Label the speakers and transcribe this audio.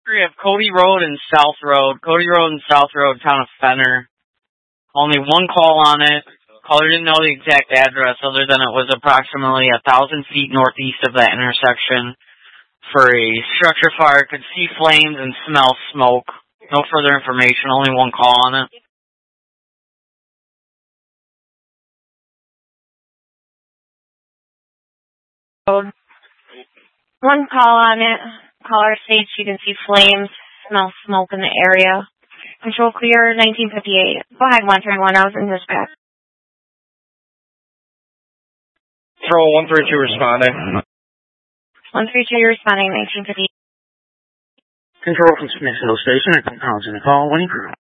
Speaker 1: We have Cody Road and South Road. Cody Road and South Road, town of Fenner. Only one call on it. Caller didn't know the exact address other than it was approximately 1,000 feet northeast of that intersection for a structure fire. Could see flames and smell smoke. No further information. Only one call on it.
Speaker 2: One call on it. Caller states you can see flames, smell smoke in the area. Control clear, 1958. Go ahead, 131. I was in dispatch.
Speaker 3: Control 132 responding.
Speaker 2: 132, you're responding, 1958.
Speaker 4: Control from Smithville Station. I can call in a call when you prove.